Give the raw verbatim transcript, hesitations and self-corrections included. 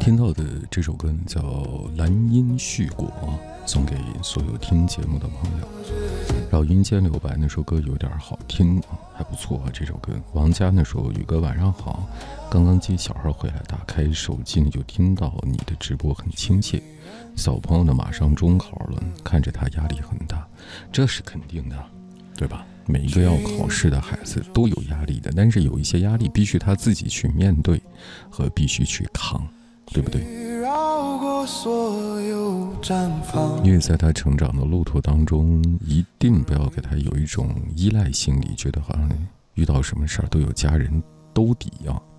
听到的这首歌叫《兰因絮果》，送给所有听节目的朋友。绕阴间留白那首歌有点好听，还不错啊。这首歌王佳那首宇哥晚上好，刚刚接小孩回来，打开手机你就听到你的直播很亲切。小朋友呢马上中考了，看着他压力很大，这是肯定的，对吧？每一个要考试的孩子都有压力的，但是有一些压力必须他自己去面对和必须去扛，对不对？因为在他成长的路途当中，一定不要给他有一种依赖心理，觉得好像遇到什么事儿都有家人兜底啊。